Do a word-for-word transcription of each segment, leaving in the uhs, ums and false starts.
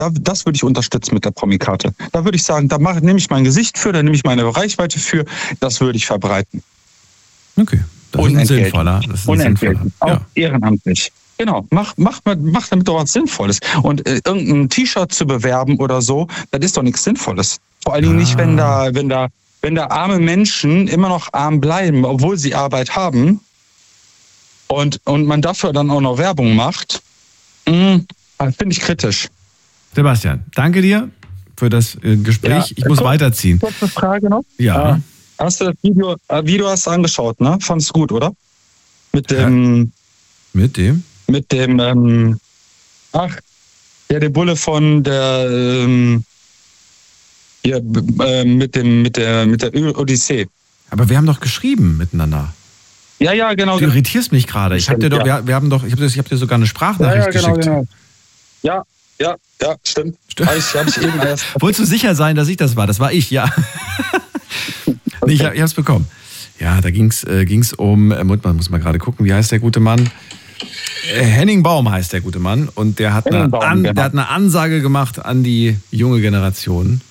Das würde ich unterstützen mit der Promikarte. Da würde ich sagen, da mache, nehme ich mein Gesicht für, da nehme ich meine Reichweite für, das würde ich verbreiten. Okay, das ist ein sinnvoller. Das ist ein sinnvoller. Auch ja. ehrenamtlich. Genau, mach, mach, mach damit doch was Sinnvolles. Und äh, irgendein T-Shirt zu bewerben oder so, das ist doch nichts Sinnvolles. Vor allen Dingen ah. nicht, wenn da, wenn da, wenn da arme Menschen immer noch arm bleiben, obwohl sie Arbeit haben und, und man dafür dann auch noch Werbung macht, finde ich kritisch. Sebastian, danke dir für das äh, Gespräch. Ja, ich muss kurz, weiterziehen. Kurze Frage noch. Ja. Äh, hast du das Video, äh, Video hast du angeschaut, ne? Fandest du gut, oder? Mit dem... Ja. Mit dem? Mit dem, ähm, ach, ja, der Bulle von der, ähm, ja, äh, mit dem, mit der, mit der Odyssee. Aber wir haben doch geschrieben miteinander. Ja, ja, genau. Du irritierst mich gerade. Ich habe dir doch, ja. wir, wir haben doch, ich habe hab dir sogar eine Sprachnachricht ja, ja, genau, geschickt. Genau. Ja, ja, ja, stimmt. stimmt. Hab ich, hab ich eben erst. Wolltest du sicher sein, dass ich das war? Das war ich, ja. Okay. Nee, ich, ich habe es bekommen. Ja, da ging's, äh, ging's um, äh, man muss mal gerade gucken, wie heißt der gute Mann? Äh, Henning Baum heißt der gute Mann. Und der hat, eine, Baum, an, genau. der hat eine Ansage gemacht an die junge Generation.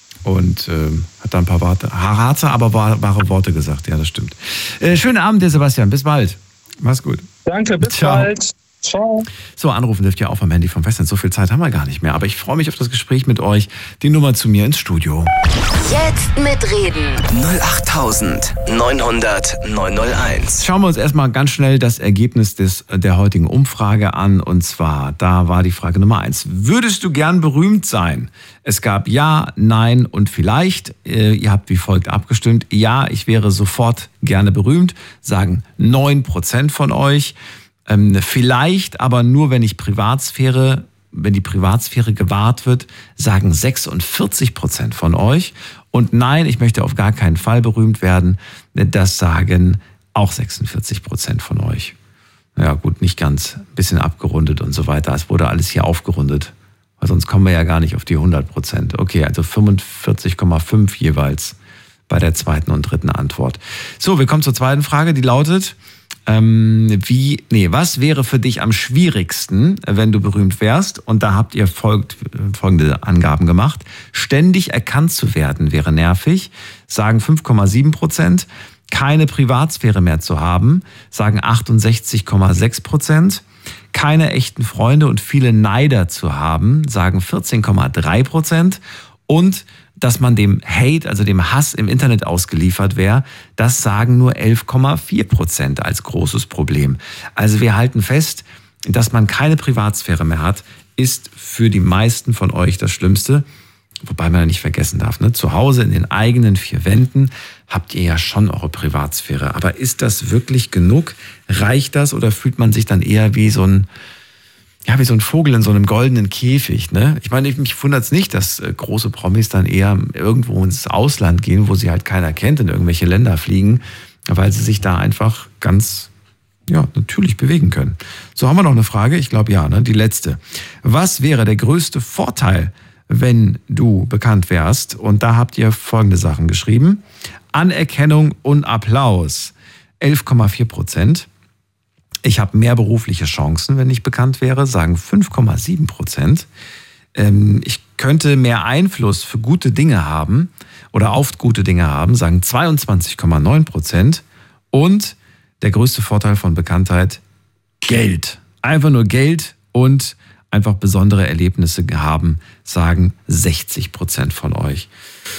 Und ähm, hat da ein paar Worte, harte, aber wahre, wahre Worte gesagt. Ja, das stimmt. Äh, schönen Abend, der Sebastian. Bis bald. Mach's gut. Danke, bis Ciao. bald. Ciao. So, anrufen dürft ihr auch am Handy vom Festnetz. So viel Zeit haben wir gar nicht mehr. Aber ich freue mich auf das Gespräch mit euch. Die Nummer zu mir ins Studio. Jetzt mitreden. null acht neun hundert neun null eins. Schauen wir uns erstmal ganz schnell das Ergebnis des, der heutigen Umfrage an. Und zwar, da war die Frage Nummer eins. Würdest du gern berühmt sein? Es gab Ja, Nein und Vielleicht. Äh, ihr habt wie folgt abgestimmt. Ja, ich wäre sofort gerne berühmt, sagen neun Prozent von euch. Ähm, vielleicht, aber nur wenn ich Privatsphäre, wenn die Privatsphäre gewahrt wird, sagen sechsundvierzig Prozent von euch. Und nein, ich möchte auf gar keinen Fall berühmt werden. Das sagen auch sechsundvierzig Prozent von euch. Ja gut, nicht ganz, ein bisschen abgerundet und so weiter. Es wurde alles hier aufgerundet, weil sonst kommen wir ja gar nicht auf die hundert Prozent. Okay, also fünfundvierzig Komma fünf jeweils bei der zweiten und dritten Antwort. So, wir kommen zur zweiten Frage, die lautet... Ähm, wie, nee, was wäre für dich am schwierigsten, wenn du berühmt wärst? Und da habt ihr folgt, folgende Angaben gemacht. Ständig erkannt zu werden wäre nervig, sagen fünf Komma sieben Prozent. Keine Privatsphäre mehr zu haben, sagen achtundsechzig Komma sechs Prozent. Keine echten Freunde und viele Neider zu haben, sagen vierzehn Komma drei Prozent. Und dass man dem Hate, also dem Hass im Internet ausgeliefert wäre, das sagen nur elf Komma vier Prozent als großes Problem. Also wir halten fest, dass man keine Privatsphäre mehr hat, ist für die meisten von euch das Schlimmste. Wobei man ja nicht vergessen darf, ne? Zu Hause in den eigenen vier Wänden habt ihr ja schon eure Privatsphäre. Aber ist das wirklich genug? Reicht das oder fühlt man sich dann eher wie so ein... Ja, wie so ein Vogel in so einem goldenen Käfig, ne? Ich meine, mich wundert es nicht, dass große Promis dann eher irgendwo ins Ausland gehen, wo sie halt keiner kennt, in irgendwelche Länder fliegen, weil sie sich da einfach ganz, ja, natürlich bewegen können. So, haben wir noch eine Frage? Ich glaube, ja, ne? Die letzte. Was wäre der größte Vorteil, wenn du bekannt wärst? Und da habt ihr folgende Sachen geschrieben. Anerkennung und Applaus. elf Komma vier Prozent. Ich habe mehr berufliche Chancen, wenn ich bekannt wäre, sagen fünf Komma sieben Prozent. Ähm, ich könnte mehr Einfluss für gute Dinge haben oder auf gute Dinge haben, sagen zweiundzwanzig Komma neun Prozent. Und der größte Vorteil von Bekanntheit, Geld. Einfach nur Geld und einfach besondere Erlebnisse haben, sagen sechzig Prozent von euch.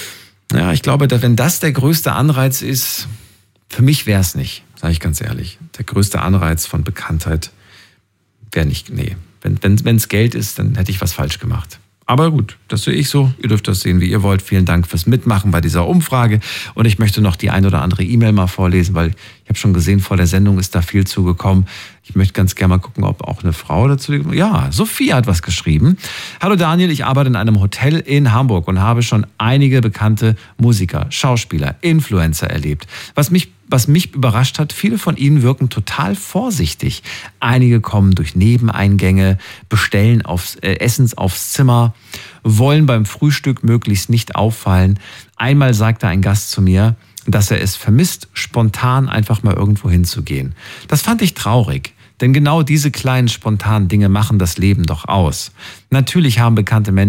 Ja, ich glaube, wenn das der größte Anreiz ist, für mich wäre es nicht. Sage ich ganz ehrlich. Der größte Anreiz von Bekanntheit wäre nicht, nee. Wenn es wenn, Geld ist, dann hätte ich was falsch gemacht. Aber gut, das sehe ich so. Ihr dürft das sehen, wie ihr wollt. Vielen Dank fürs Mitmachen bei dieser Umfrage. Und ich möchte noch die ein oder andere E-Mail mal vorlesen, weil ich habe schon gesehen, vor der Sendung ist da viel zugekommen. Ich möchte ganz gerne mal gucken, ob auch eine Frau dazu... Ja, Sophie hat was geschrieben. Hallo Daniel, ich arbeite in einem Hotel in Hamburg und habe schon einige bekannte Musiker, Schauspieler, Influencer erlebt. Was mich Was mich überrascht hat, viele von ihnen wirken total vorsichtig. Einige kommen durch Nebeneingänge, bestellen aufs, äh, Essens aufs Zimmer, wollen beim Frühstück möglichst nicht auffallen. Einmal sagte ein Gast zu mir, dass er es vermisst, spontan einfach mal irgendwo hinzugehen. Das fand ich traurig, Denn genau diese kleinen spontanen Dinge machen das Leben doch aus. Natürlich haben bekannte Menschen